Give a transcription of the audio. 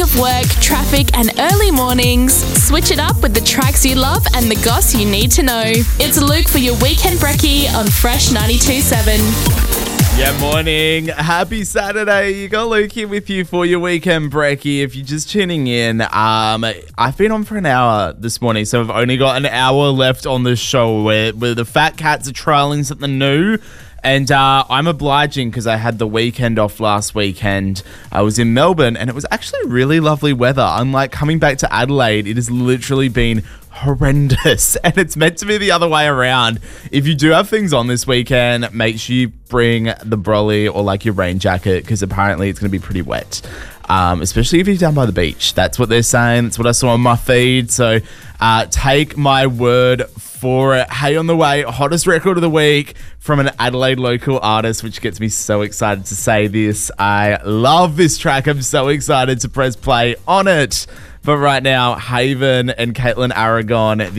of work, traffic and early mornings, switch it up with the tracks you love and the goss you need to know. It's Luke for your Weekend Brekkie on Fresh 92.7. Yeah, morning. Happy Saturday. You got Luke here with you for your Weekend Brekkie. If you're just tuning in, I've been on for an hour this morning, so I've only got an hour left on the show where the fat cats are trialling something new. And I'm obliging because I had the weekend off last weekend. I was in Melbourne and it was actually really lovely weather. Unlike coming back to Adelaide, it has literally been horrendous. And it's meant to be the other way around. If you do have things on this weekend, make sure you bring the brolly or like your rain jacket because apparently it's going to be pretty wet. Especially if you're down by the beach. That's what they're saying. That's what I saw on my feed. So take my word for it. Hey, on the way, hottest record of the week from an Adelaide local artist, which gets me so excited to say this. I love this track. I'm so excited to press play on it. But right now, Haven and Caitlin Aragon,